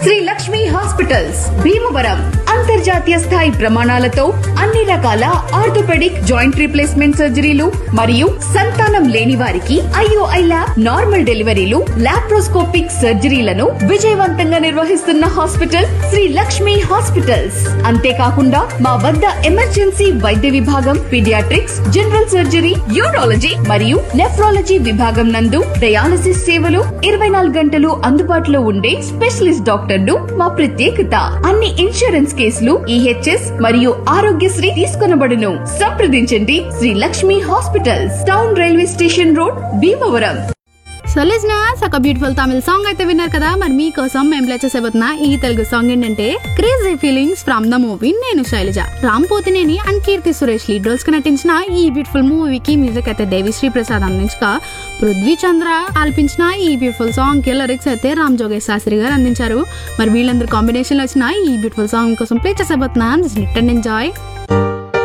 Shri Lakshmi hospitals Bhimavaram అంతర్జాతీయ స్థాయి ప్రమాణాలతో అన్ని రకాల ఆర్థోపెడిక్ జాయింట్ రీప్లేస్మెంట్ సర్జరీలు మరియు సంతానం లేని వారికి IOI ల్యాబ్ నార్మల్ డెలివరీలు లాప్రోస్కోపిక్ సర్జరీలను విజయవంతంగా నిర్వహిస్తున్న హాస్పిటల్ శ్రీ లక్ష్మి హాస్పిటల్స్. అంతేకాకుండా మా వద్ద ఎమర్జెన్సీ వైద్య విభాగం, పీడియాట్రిక్స్, జనరల్ సర్జరీ, యూరాలజీ మరియు నెఫ్రాలజీ విభాగం నందు డయాలసిస్ సేవలు 24 గంటలు అందుబాటులో ఉండే స్పెషలిస్ట్ డాక్టర్లు మా ప్రత్యేకత. అన్ని ఇన్సూరెన్స్ కేసులు EHS మరియు ఆరోగ్యశ్రీ తీసుకొనబడును. సంప్రదించండి Shri Lakshmi hospitals, town railway station road, Bhimavaram. So listeners, ఒక బ్యూటిఫుల్ తమిళ సాంగ్ అయితే విన్నారు కదా. మరి మీకోసం మేము ప్లే చేసేబోతున్న ఈ తెలుగు సాంగ్ ఏంటంటే crazy feelings from the movie నేను Shailaja. Ram Pothineni and Keerthy Suresh lead roles కి నటించిన ఈ బ్యూటిఫుల్ మూవీకి మ్యూజిక్ అయితే దేవిశ్రీ ప్రసాద్ అందించగా, పృథ్వీ చంద్ర ఆల్పించిన ఈ బ్యూటిఫుల్ సాంగ్ కి లిరిక్స్ అయితే రామ్ జోగేష్ శాస్త్రి గారు అందించారు. మరి వీళ్ళందరూ కాంబినేషన్ లో వచ్చిన ఈ బ్యూటిఫుల్ సాంగ్ కోసం ప్లే చేసేబోతున్నా. ఎంజాయ్.